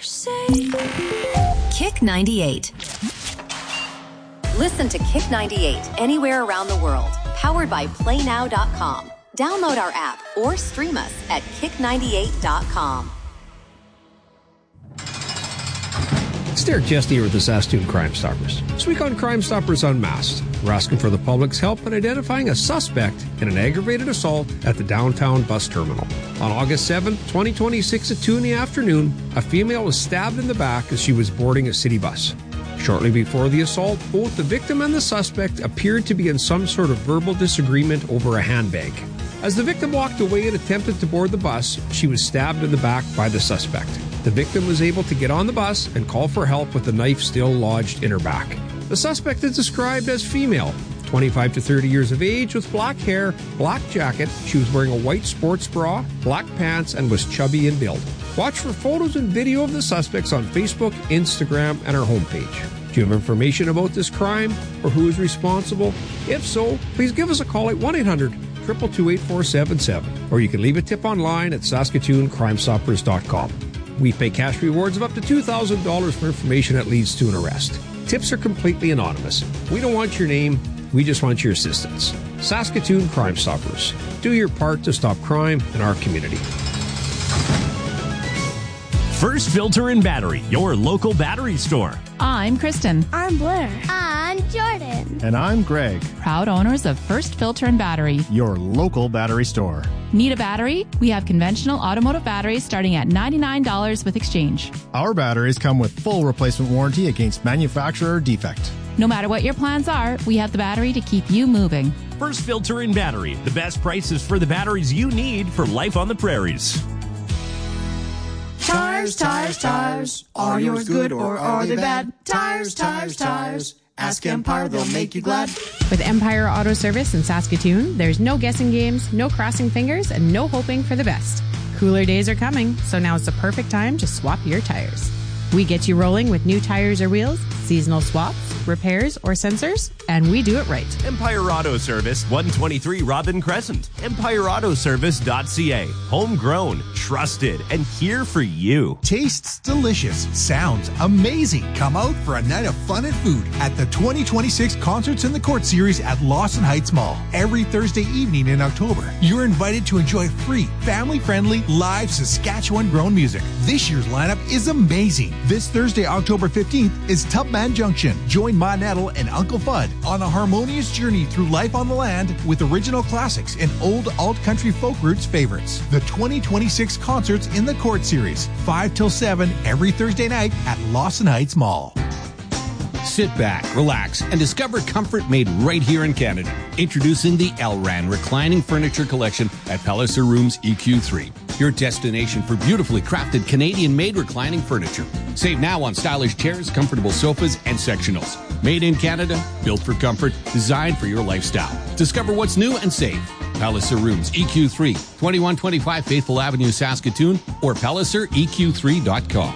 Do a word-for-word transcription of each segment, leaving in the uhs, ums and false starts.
Kick ninety-eight. Listen to Kick ninety-eight anywhere around the world. Powered by play now dot com. Download our app or stream us at kick ninety-eight dot com. It's Derek Chesney here with the Saskatoon Crime Stoppers. This week on Crime Stoppers Unmasked, we're asking for the public's help in identifying a suspect in an aggravated assault at the downtown bus terminal. On August seventh, twenty twenty-six at two in the afternoon, a female was stabbed in the back as she was boarding a city bus. Shortly before the assault, both the victim and the suspect appeared to be in some sort of verbal disagreement over a handbag. As the victim walked away and attempted to board the bus, she was stabbed in the back by the suspect. The victim was able to get on the bus and call for help with the knife still lodged in her back. The suspect is described as female, twenty-five to thirty years of age, with black hair, black jacket. She was wearing a white sports bra, black pants, and was chubby in build. Watch for photos and video of the suspects on Facebook, Instagram, and our homepage. Do you have information about this crime or who is responsible? If so, please give us a call at one eight hundred, two two two, eight four seven seven, or you can leave a tip online at saskatoon crime stoppers dot com. We pay cash rewards of up to two thousand dollars for information that leads to an arrest. Tips are completely anonymous. We don't want your name, we just want your assistance. Saskatoon Crime Stoppers. Do your part to stop crime in our community. First Filter and Battery, your local battery store. I'm Kristen. I'm Blair. I'm Jordan. And I'm Greg. Proud owners of First Filter and Battery, your local battery store. Need a battery? We have conventional automotive batteries starting at ninety-nine dollars with exchange. Our batteries come with full replacement warranty against manufacturer defect. No matter what your plans are, we have the battery to keep you moving. First Filter and Battery, the best prices for the batteries you need for life on the prairies. Tires, tires, tires. Are yours good or are they bad? Tires, tires, tires. Ask Empire, they'll make you glad. With Empire Auto Service in Saskatoon, there's no guessing games, no crossing fingers, and no hoping for the best. Cooler days are coming, so now is the perfect time to swap your tires. We get you rolling with new tires or wheels, seasonal swaps, repairs, or sensors, and we do it right. Empire Auto Service, one twenty-three Robin Crescent. empire auto service dot c a. Homegrown, trusted, and here for you. Tastes delicious. Sounds amazing. Come out for a night of fun and food at the twenty twenty-six Concerts in the Court series at Lawson Heights Mall. Every Thursday evening in October, you're invited to enjoy free, family-friendly, live Saskatchewan-grown music. This year's lineup is amazing. This Thursday, October fifteenth, is Tubman Junction. Join Ma Nettle and Uncle Fudd on a harmonious journey through life on the land with original classics and old alt-country folk roots favorites. The twenty twenty-six Concerts in the Court series, five till seven every Thursday night at Lawson Heights Mall. Sit back, relax, and discover comfort made right here in Canada. Introducing the Elran Reclining Furniture Collection at Palliser Rooms E Q three. Your destination for beautifully crafted Canadian-made reclining furniture. Save now on stylish chairs, comfortable sofas, and sectionals. Made in Canada, built for comfort, designed for your lifestyle. Discover what's new and save. Palliser Rooms E Q three, twenty-one twenty-five Faithful Avenue, Saskatoon, or palliser e q three dot com.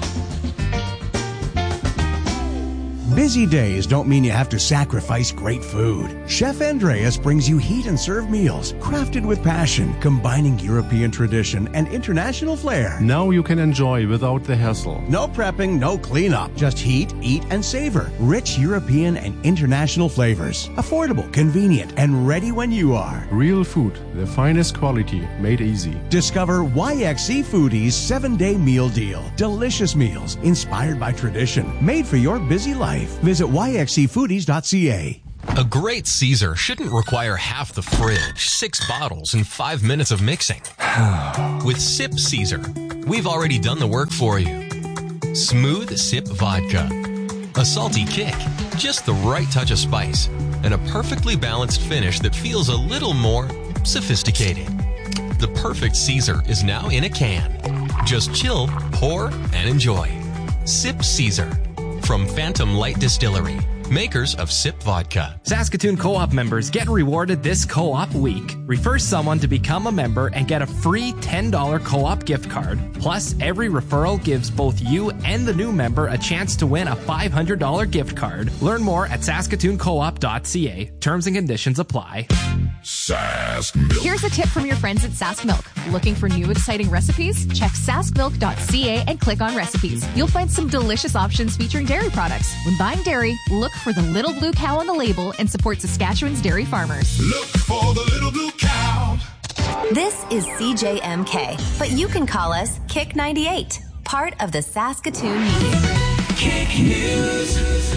Busy days don't mean you have to sacrifice great food. Chef Andreas brings you heat and serve meals crafted with passion, combining European tradition and international flair. Now you can enjoy without the hassle. No prepping, no cleanup. Just heat, eat, and savor. Rich European and international flavors. Affordable, convenient, and ready when you are. Real food, the finest quality, made easy. Discover Y X C Foodie's seven-day meal deal. Delicious meals inspired by tradition, made for your busy life. Visit y x c foodies dot c a. A great Caesar shouldn't require half the fridge, six bottles, and five minutes of mixing. With Sip Caesar, we've already done the work for you. Smooth Sip Vodka. A salty kick, just the right touch of spice, and a perfectly balanced finish that feels a little more sophisticated. The perfect Caesar is now in a can. Just chill, pour, and enjoy. Sip Caesar. From Phantom Light Distillery, makers of Sip Vodka. Saskatoon Co-op members get rewarded this Co-op week. Refer someone to become a member and get a free ten dollars Co-op gift card. Plus, every referral gives both you and the new member a chance to win a five hundred dollars gift card. Learn more at saskatoon co op dot c a. Terms and conditions apply. Sask Milk. Here's a tip from your friends at Sask Milk. Looking for new exciting recipes? Check sask milk dot c a and click on recipes. You'll find some delicious options featuring dairy products. When buying dairy, look for the little blue cow on the label and support Saskatchewan's dairy farmers. Look for the little blue cow. This is C J M K, but you can call us Kick ninety-eight, part of the Saskatoon Media Group. Kick News.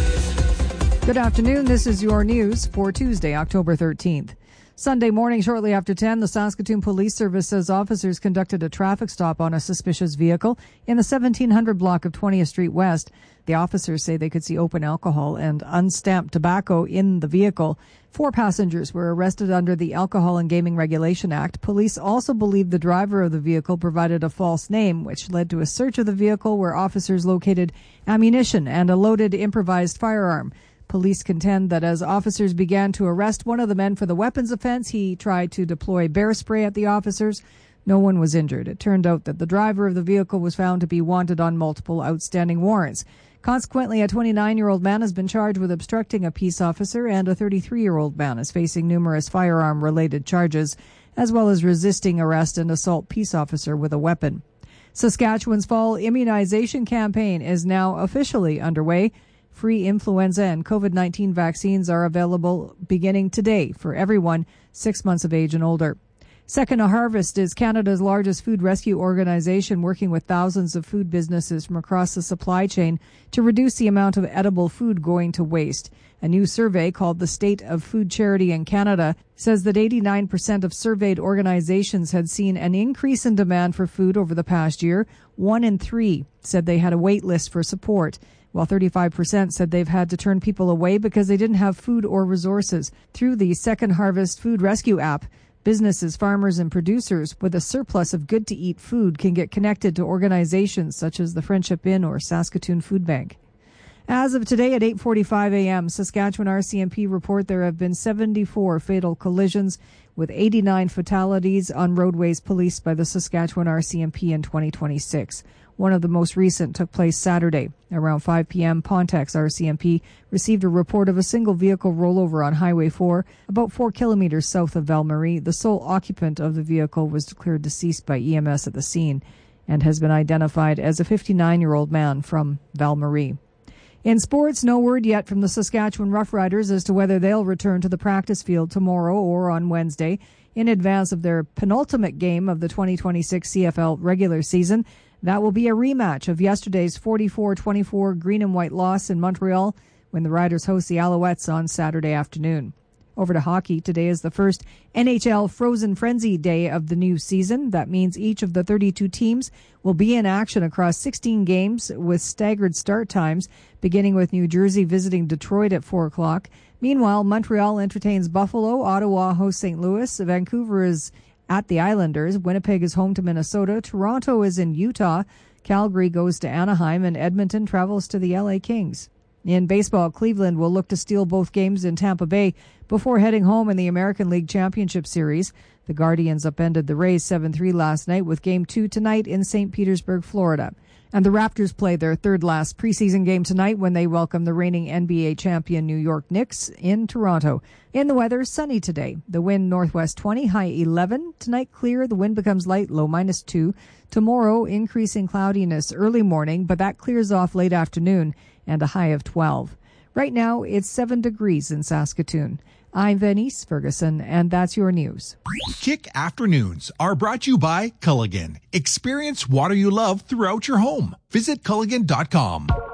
Good afternoon. This is your news for Tuesday, October thirteenth. Sunday morning, shortly after ten, the Saskatoon Police Service says officers conducted a traffic stop on a suspicious vehicle in the seventeen hundred block of twentieth Street West. The officers say they could see open alcohol and unstamped tobacco in the vehicle. Four passengers were arrested under the Alcohol and Gaming Regulation Act. Police also believe the driver of the vehicle provided a false name, which led to a search of the vehicle where officers located ammunition and a loaded improvised firearm. Police contend that as officers began to arrest one of the men for the weapons offense, he tried to deploy bear spray at the officers. No one was injured. It turned out that the driver of the vehicle was found to be wanted on multiple outstanding warrants. Consequently, a twenty-nine-year-old man has been charged with obstructing a peace officer, and a thirty-three-year-old man is facing numerous firearm-related charges, as well as resisting arrest and assault peace officer with a weapon. Saskatchewan's fall immunization campaign is now officially underway. Free influenza and COVID nineteen vaccines are available beginning today for everyone six months of age and older. Second Harvest is Canada's largest food rescue organization, working with thousands of food businesses from across the supply chain to reduce the amount of edible food going to waste. A new survey called the State of Food Charity in Canada says that eighty-nine percent of surveyed organizations had seen an increase in demand for food over the past year. One in three said they had a wait list for support, while thirty-five percent said they've had to turn people away because they didn't have food or resources. Through the Second Harvest Food Rescue app, businesses, farmers, and producers with a surplus of good-to-eat food can get connected to organizations such as the Friendship Inn or Saskatoon Food Bank. As of today at eight forty-five a.m., Saskatchewan R C M P report there have been seventy-four fatal collisions with eighty-nine fatalities on roadways policed by the Saskatchewan R C M P in twenty twenty-six. One of the most recent took place Saturday. Around five p.m., Pontex R C M P received a report of a single vehicle rollover on Highway four, about four kilometers south of Val-Marie. The sole occupant of the vehicle was declared deceased by E M S at the scene and has been identified as a fifty-nine-year-old man from Val-Marie. In sports, no word yet from the Saskatchewan Roughriders as to whether they'll return to the practice field tomorrow or on Wednesday in advance of their penultimate game of the twenty twenty-six C F L regular season. That will be a rematch of yesterday's forty-four twenty-four green and white loss in Montreal when the Riders host the Alouettes on Saturday afternoon. Over to hockey. Today is the first N H L Frozen Frenzy day of the new season. That means each of the thirty-two teams will be in action across sixteen games with staggered start times, beginning with New Jersey visiting Detroit at four o'clock. Meanwhile, Montreal entertains Buffalo, Ottawa hosts Saint Louis, Vancouver is at the Islanders, Winnipeg is home to Minnesota, Toronto is in Utah, Calgary goes to Anaheim, and Edmonton travels to the L A Kings. In baseball, Cleveland will look to steal both games in Tampa Bay before heading home in the American League Championship Series. The Guardians upended the Rays seven three last night with Game two tonight in Saint Petersburg, Florida. And the Raptors play their third-last preseason game tonight when they welcome the reigning N B A champion New York Knicks in Toronto. In the weather, sunny today. The wind northwest twenty, high eleven. Tonight, clear. The wind becomes light, low minus two. Tomorrow, increasing cloudiness early morning, but that clears off late afternoon and a high of twelve. Right now, it's seven degrees in Saskatoon. I'm Venice Ferguson, and that's your news. Kick Afternoons are brought to you by Culligan. Experience water you love throughout your home. Visit Culligan dot com.